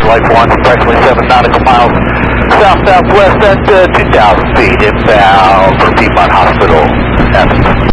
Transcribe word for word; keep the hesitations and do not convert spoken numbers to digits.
Life one, approximately seven nautical miles south-southwest at uh, two thousand feet, inbound for Piedmont Hospital. Avenue.